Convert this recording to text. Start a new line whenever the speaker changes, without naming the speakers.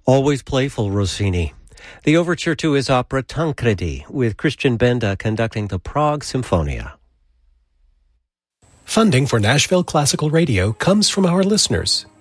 Always playful, Rossini. The overture to his opera Tancredi, with Christian Benda conducting the Prague Symphonia.
Funding for Nashville Classical Radio comes from our listeners.